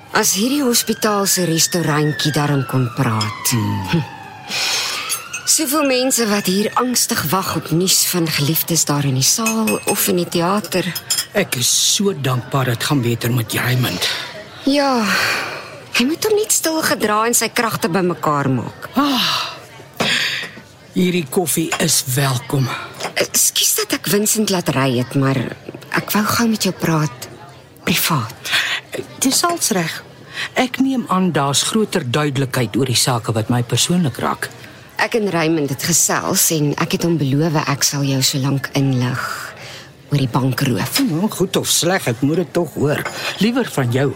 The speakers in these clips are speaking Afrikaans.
As hierdie hospitaal se restaurantjie daarom kon praat. Soveel mense wat hier angstig wag op nuus van geliefdes daar in die saal of in die teater. Ek is so dankbaar dit gaan beter met Raymond. Ja, hy moet hom net stil gedra en sy kragte bymekaar maak. Hierdie koffie is welkom. Ekskuus dat ek Vincent laat ry het, maar ek wou gou met jou praat. Privaat. Dis als reg. Ek neem aan daar's groter duidelikheid oor die sake wat my persoonlik raak. Ek en Raymond het gesels en ek het hom beloof ek sal jou so lank inlig oor die bankroof. Goed of sleg, ek moet dit tog hoor. Liewer van jou.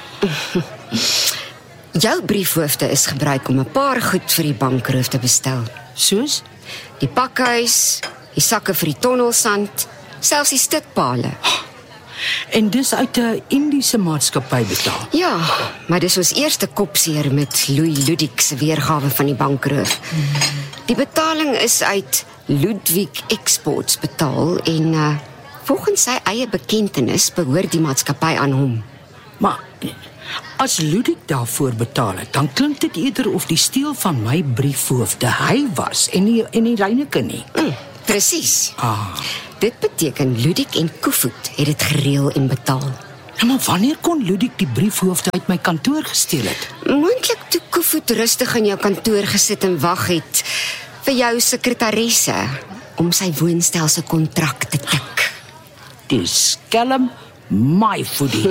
Jou briefhoofde is gebruik om 'n paar goed vir die bankroof te bestel. Soos? Die pakhuis, die sakke vir die tonnelsand, selfs die stikpale. En dis uit 'n Indiese maatskappy betaal. Ja, maar dis ons eerste kopseer met Louis Ludik se weergawe van die bankroof. Die betaling is uit Ludwig Exports betaal en volgens sy eie bekentenis behoort die maatskappy aan hom. Maar as Ludik daarvoor betaal het, dan klink dit eerder of die steel van my briefhoofde hy was en nie Reineke nie. Presies. Dit beteken Ludik en Koevoet het dit gereël en betaal. Ja, maar wanneer kon Ludik die briefhoofde uit my kantoor gesteel het? Moontlik toe Koevoet rustig in jou kantoor gesit en wag het vir jou sekretaresse om sy woonstel se kontrak te tik. Die skelm my voedie.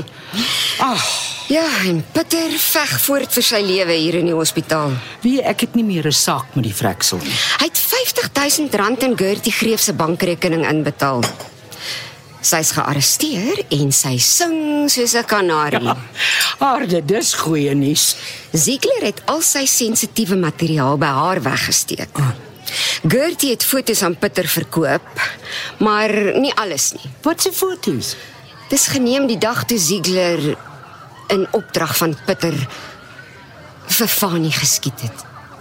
Ja, en Pieter veg voort vir sy lewe hier in die hospitaal. Ek het nie meer 'n saak met die vreksel nie. Hy het R50.000 in Gertie Greef se bankrekening inbetaal. Sy's gearresteer en sy sing soos 'n kanarie. Aarde, dis goeie nuus. Ziegler het al sy sensitiewe materiaal by haar weggesteek. Gertie het foto's aan Pieter verkoop, maar nie alles nie. Wat se foto's? Dis geneem die dag toe Ziegler in opdrag van Pieter vir Fanny geskiet het.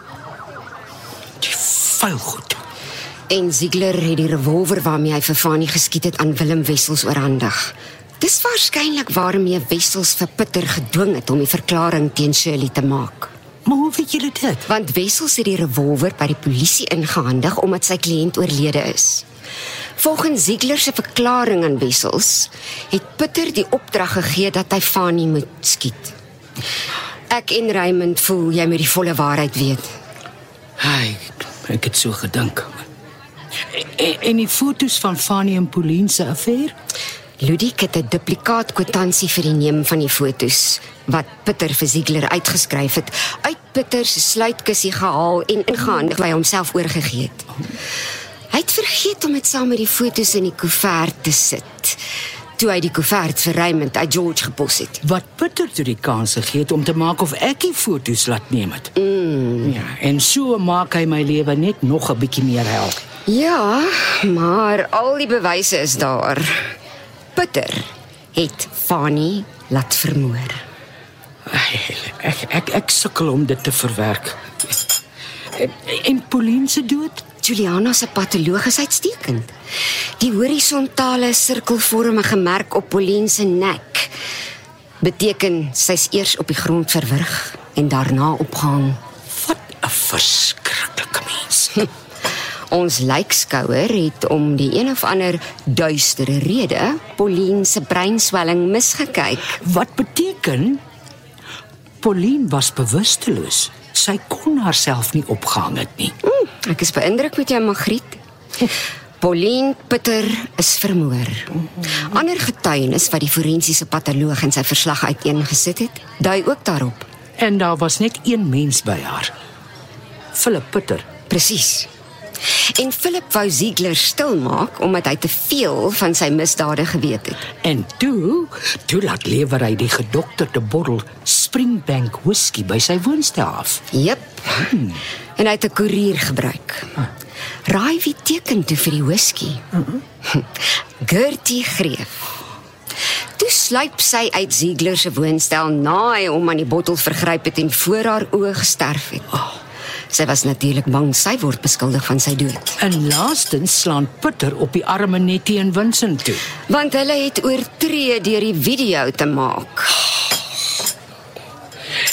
Die vuil goed. En Ziegler het die revolver waarmee hy vir Fanny geskiet het aan Willem Wessels oorhandig. Dis waarskynlik waarmee Wessels vir Pieter gedwing het om die verklaring teen Shirley te maak. Maar hoe weet julle dit? Want Wessels het die revolver by die polisie ingehandig omdat sy kliënt oorlede is. Volgens Ziegler se verklaring aan Wessels het Pieter die opdrag gegee dat hy Fanny moet skiet. Ek en Raymond voel jy moet die volle waarheid weet. Ek het so gedink. En die foto's van Fanny en Pauline se affære? Ludik het 'n duplikaat kwitansie vir die neem van die foto's wat Pieter vir Ziegler uitgeskryf het, uit Pieter se sluitkussie gehaal en ingehandig by homself oorgegee het. Hy het vergeet om dit saam met die foto's in die koevert te sit, toe hy die koevert vir Raymond uit George gepos het. Wat Pieter toe die kans gegee het om te maak of ek die foto's laat neem het. Ja, en so maak hy my lewe net nog 'n bietjie meer hel. Ja, maar al die bewyse is daar. Pieter het Fanny laat vermoor. Ek sukkel om dit te verwerk. En Pauline se dood? Juliana se patoloog is uitstekend. Die horisontale sirkelvormige merk op Pauline se nek beteken sy's eers op die grond verwrig en daarna opgehang. Wat 'n verskriklike mens. Ons lijkskouer het om die een of ander duistere rede Pauline se breinswelling misgekyk. Wat beteken? Pauline was bewusteloos. Sy kon haarself nie opgehang het nie. Ek is beïndruk met jou, Magriet. Pauline Pieter is vermoor. Ander getuienis wat die forensiese patoloog in sy verslag uiteengesit het, dui ook daarop. En daar was net een mens by haar. Philip Pieter. Presies. En Philip wou Ziegler stilmaak omdat hy te veel van sy misdade geweet het. En toe laat lewer hy die gedokterde bottel Springbank whisky by sy woonstel af. Jep. En hy het 'n koerier gebruik. Raai wie teken toe vir die whisky? Gertie Greef. Toe sluip sy uit Ziegler se woonstel na hy hom aan die bottel vergryp het en voor haar oë gesterf het. Sy was natuurlik bang sy word beskuldig van sy dood. En laastens slaan Pieter op die arme Nettie en Vincent toe. Want hulle het oortree deur die video te maak.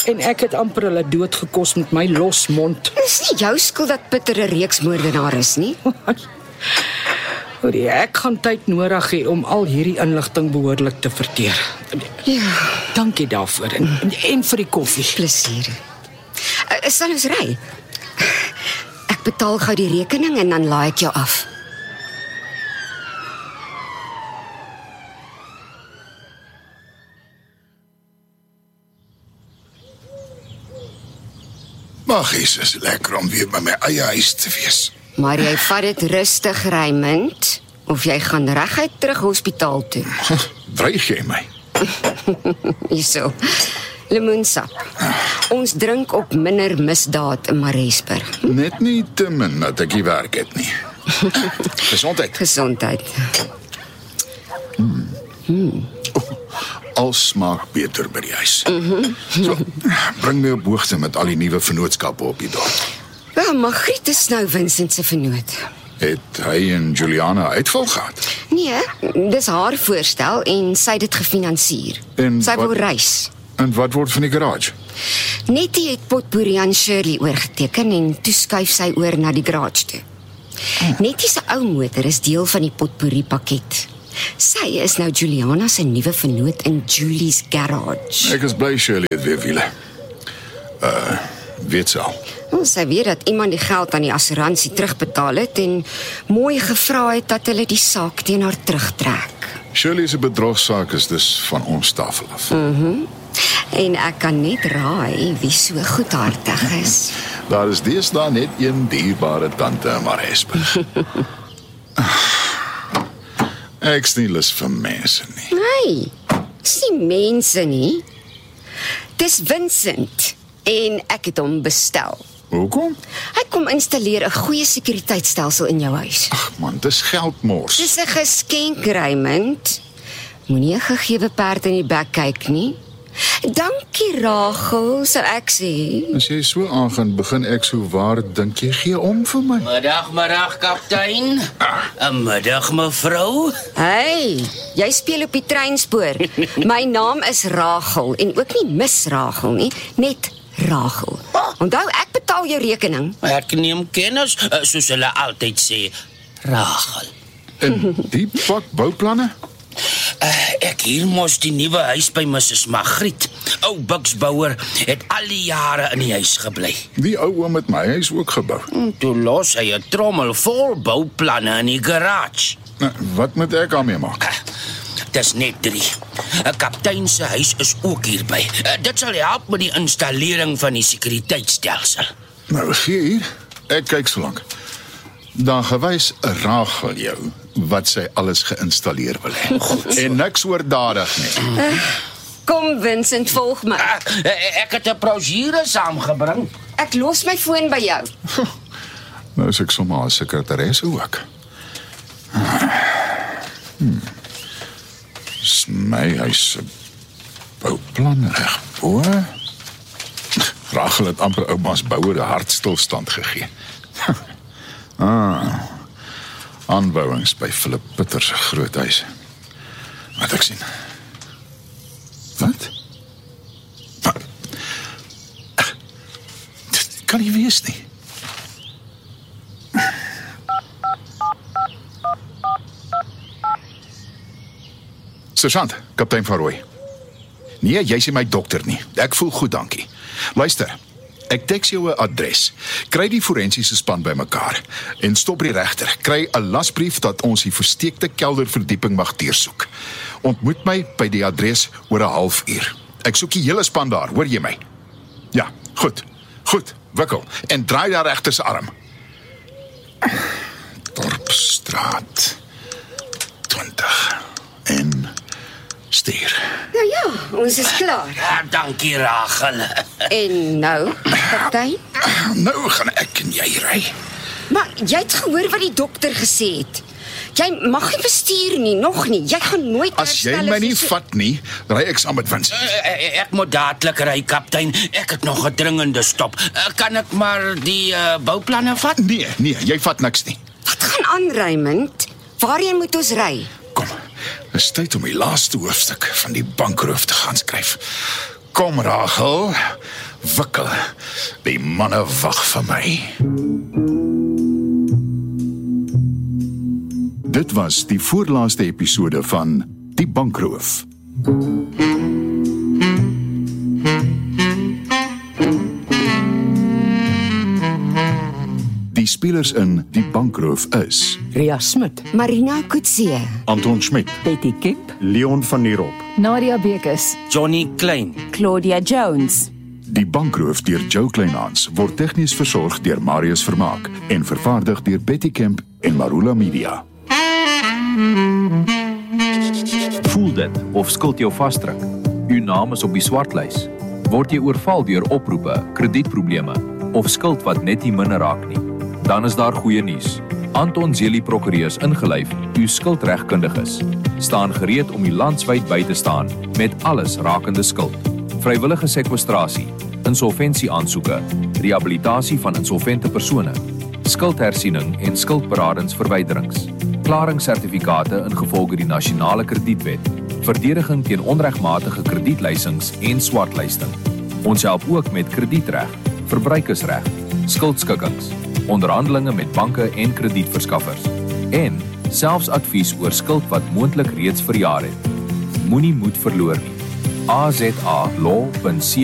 En ek het amper hulle dood gekos met my losmond. Dis nie jou skuld dat Pieter 'n reeksmoordenaar is nie. Hoorie, ek gaan tyd nodig hê om al hierdie inligting behoorlik te verteer. Ja, Dankie daarvoor en vir die koffie. plesier. Sal ons ry? Ek betaal gou die rekening en dan laai ek jou af. Mag is lekker om weer by my eie huis te wees. Maar jy vat dit rustig, Raymond, of jy gaan reguit terug hospitaal toe. Dreig jy my? Hierso. Lemoensap. Ons drink op minder misdaad in Mariesburg. Net nie te min dat ek die werk het nie. Gesondheid. Gesondheid. Al smaak beter by die huis. So, bring my op hoogte met al die nuwe vennootskappe op die dorp. Ja, Margriet is nou Vincent se vernoot. Het hy en Juliana uitval gehad? Nee, dis haar voorstel en sy het dit gefinansier. En Sy wat- wil reis. En wat word van die garage? Nettie het Potpourri aan Shirley oorgeteken en toe skuif sy oor na die garage toe. Nettie se ou motor is deel van die Potpourri pakket. Sy is nou Juliana se nuwe vernoot in Julie's garage. Ek is bly Shirley het weer wiele. Weet sy al. Sy weet dat iemand die geld aan die assuransie terugbetaal het en mooi gevra het dat hulle die saak teen haar terugtrek. Shirley se bedrogsaak is dus van ons tafel af. En ek kan net raai wie so goedhartig is. Daar is deesdae net een dierbare tante in Mariesburg. Ek's nie lus vir mense nie. Nee, dis nie mense nie. Dis Vincent en ek het hom bestel. Hoekom? Hy kom installeer 'n goeie sekuriteitstelsel in jou huis. Ag man, dis geldmors. Dis 'n geskenk, Raymond. Moenie 'n gegewe perd in die bek kyk nie. Dankie, Rachel, sou ek sê. As jy so aangaan, begin ek so waar dink jy gee om vir my. Middag, kaptein. 'n Middag, mevrou. Hey, jy speel op die treinspoor. My naam is Rachel en ook nie Miss Rachel nie, net Rachel. Onthou, ek betaal jou rekening. Ek neem kennis, soos hulle altyd sê, Rachel. En die pak bouplanne? Ek hier mos die nuwe huis by Mrs. Margriet. Ou Buksbouer het al die jare in die huis gebly. Die ou oom het my huis ook gebou. Toe los hy 'n trommel vol bouplanne in die garage. Nou, wat moet ek daarmee maak? Dis net 3. 'n Kaptein se huis is ook hierby. Dit sal help met die installering van die sekuriteitstelsel. Nou, gee hier. Ek kyk so lank. Dan gewys Rachel jou wat sy alles geïnstalleer wil hê. En niks oordadig nie. Kom Vincent, volg my. Ek het 'n brosjure saamgebring. Ek los my foon by jou. Nou is ek sommer 'n sekretaresse ook. Dis my huis se bouplan reg bo. Rachel het amper ouma's Bouer 'n hartstilstand gegee. Aanbouings by Philip Pieter se groot huis. Wat ek sien. Wat? Dit kan nie wees nie. Sergeant, kaptein van Rooi. Nee, jy is nie my dokter nie. Ek voel goed, dankie. Luister, ek teks jou 'n adres. Kry die forensiese span bymekaar en stop die regter. Kry 'n lasbrief dat ons die versteekte kelderverdieping mag deursoek. Ontmoet my by die adres oor 'n halfuur. Ek soek die hele span daar, hoor jy my? Ja, goed. Goed, wikkel en draai daar regter se arm. Dorpsstraat 20 en stuur. Nou ja, ons is klaar. Ja, dankie, Rachel. En nou, kaptein? Nou gaan ek en jy ry. Maar jy het gehoor wat die dokter gesê het. Jy mag nie bestuur nie, nog nie. Jy gaan nooit As jy herstel my as nie so- vat nie, ry ek saam met Vincent. Ek moet dadelik ry, kaptein. Ek het nog 'n dringende stop. Kan ek maar die bouplanne vat? Nee, jy vat niks nie. Wat gaan aan, Raymond? Waarheen moet ons ry? Kom, dis tyd om die laaste hoofstuk van die bankroof te gaan skryf. Kom, Rachel. Wikkel. Die manne wag vir my. Dit was die voorlaaste episode van Die Bankroof. Die spelers in Die Bankroof is Ria Smit, Marina Kutse, Anton Schmidt, Betty Kip, Leon van der Rop, Nadia Bekes, Johnny Klein. Claudia Jones. Die Bankroof deur Joe Kleinhans word tegnies versorg deur Marius Vermaak en vervaardig deur Betty Kemp en Marula Media. Voel dit of skuld jou vasdruk? U naam is op die swartlys. Word jy oorval deur oproepe, kredietprobleme of skuld wat net nie minder raak nie? Dan is daar goeie nuus. Anton Zeli Prokureurs ingelyf, u skuldregkundiges, staan gereed om u landwyd by te staan met alles rakende skuld. Vrywillige sekwestrasie, insolvensieaansoeke, rehabilitasie van insolvente persone, skuldhersiening en skuldberadingsverwyderings, klaringssertifikate ingevolge die nasionale kredietwet, verdediging teen onregmatige kredietlysings en swartlysting. Ons help ook met kredietreg, verbruikersreg, skuldskikkings, onderhandelinge met banke en kredietverskaffers en selfs advies oor skuld wat moontlik reeds verjaar het. Moenie moed verloor nie. AZA Law.co